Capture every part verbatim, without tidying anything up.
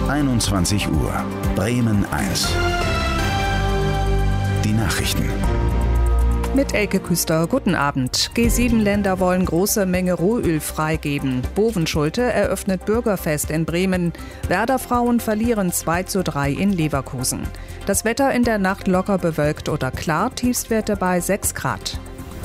einundzwanzig Uhr. Bremen eins. Die Nachrichten. Mit Elke Küster, guten Abend. G sieben Länder wollen große Menge Rohöl freigeben. Bovenschulte eröffnet Bürgerfest in Bremen. Werder-Frauen verlieren zwei zu drei in Leverkusen. Das Wetter in der Nacht locker bewölkt oder klar, Tiefstwerte bei sechs Grad.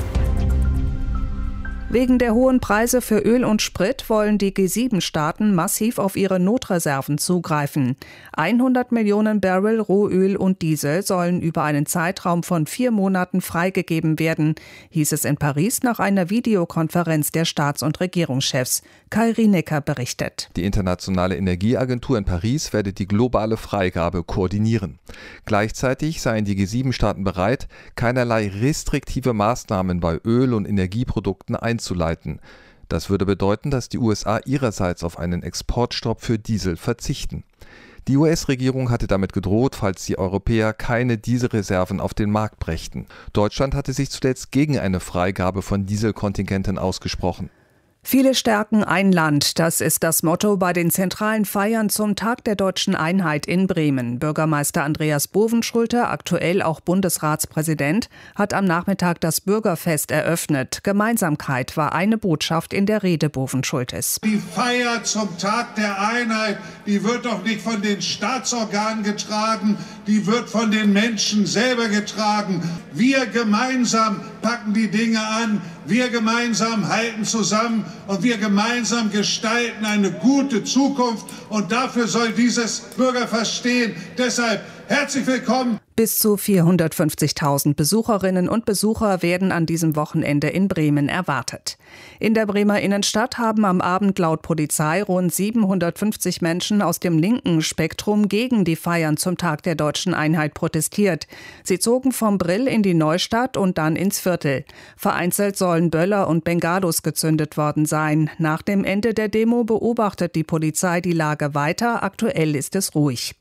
Wegen der hohen Preise für Öl und Sprit wollen die G sieben Staaten massiv auf ihre Notreserven zugreifen. hundert Millionen Barrel Rohöl und Diesel sollen über einen Zeitraum von vier Monaten freigegeben werden, hieß es in Paris nach einer Videokonferenz der Staats- und Regierungschefs. Kai Rienecker berichtet. Die Internationale Energieagentur in Paris werde die globale Freigabe koordinieren. Gleichzeitig seien die G sieben Staaten bereit, keinerlei restriktive Maßnahmen bei Öl- und Energieprodukten einzuleiten. Das würde bedeuten, dass die U S A ihrerseits auf einen Exportstopp für Diesel verzichten. Die U S-Regierung hatte damit gedroht, falls die Europäer keine Dieselreserven auf den Markt brächten. Deutschland hatte sich zuletzt gegen eine Freigabe von Dieselkontingenten ausgesprochen. Viele stärken ein Land, das ist das Motto bei den zentralen Feiern zum Tag der Deutschen Einheit in Bremen. Bürgermeister Andreas Bovenschulte, aktuell auch Bundesratspräsident, hat am Nachmittag das Bürgerfest eröffnet. Gemeinsamkeit war eine Botschaft in der Rede Bovenschultes. Die Feier zum Tag der Einheit, die wird doch nicht von den Staatsorganen getragen, die wird von den Menschen selber getragen. Wir gemeinsam packen die Dinge an, wir gemeinsam halten zusammen und wir gemeinsam gestalten eine gute Zukunft. Und dafür soll dieses Bürgerfest stehen. Deshalb herzlich willkommen. Bis zu vierhundertfünfzigtausend Besucherinnen und Besucher werden an diesem Wochenende in Bremen erwartet. In der Bremer Innenstadt haben am Abend laut Polizei rund siebenhundertfünfzig Menschen aus dem linken Spektrum gegen die Feiern zum Tag der Deutschen Einheit protestiert. Sie zogen vom Brill in die Neustadt und dann ins Viertel. Vereinzelt sollen Böller und Bengalos gezündet worden sein. Nach dem Ende der Demo beobachtet die Polizei die Lage weiter. Aktuell ist es ruhig.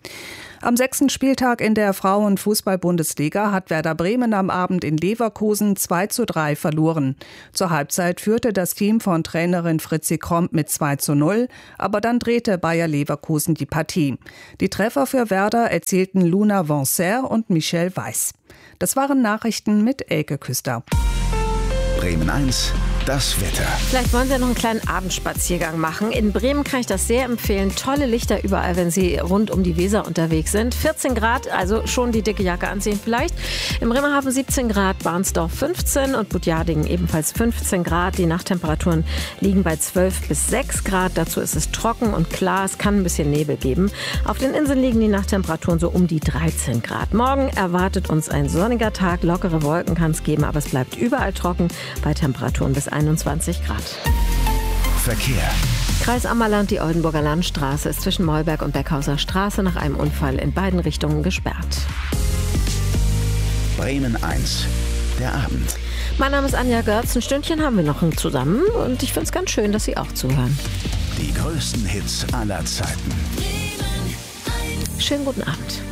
Am sechsten Spieltag in der Frauenfußball-Bundesliga hat Werder Bremen am Abend in Leverkusen zwei zu drei verloren. Zur Halbzeit führte das Team von Trainerin Fritzi Kromp mit zwei zu null, aber dann drehte Bayer Leverkusen die Partie. Die Treffer für Werder erzielten Luna Vancer und Michel Weiß. Das waren Nachrichten mit Elke Küster. Bremen eins. Das Wetter. Vielleicht wollen Sie ja noch einen kleinen Abendspaziergang machen. In Bremen kann ich das sehr empfehlen. Tolle Lichter überall, wenn Sie rund um die Weser unterwegs sind. vierzehn Grad, also schon die dicke Jacke anziehen vielleicht. Im Bremerhaven siebzehn Grad, Barnsdorf fünfzehn und Butjadingen ebenfalls fünfzehn Grad. Die Nachttemperaturen liegen bei zwölf bis sechs Grad. Dazu ist es trocken und klar. Es kann ein bisschen Nebel geben. Auf den Inseln liegen die Nachttemperaturen so um die dreizehn Grad. Morgen erwartet uns ein sonniger Tag. Lockere Wolken kann es geben, aber es bleibt überall trocken bei Temperaturen bis einundzwanzig Grad. Verkehr. Kreis Ammerland, die Oldenburger Landstraße ist zwischen Mollberg und Beckhauser Straße nach einem Unfall in beiden Richtungen gesperrt. Bremen eins. Der Abend. Mein Name ist Anja Görz. Ein Stündchen haben wir noch zusammen und ich finde es ganz schön, dass Sie auch zuhören. Die größten Hits aller Zeiten. Schönen guten Abend.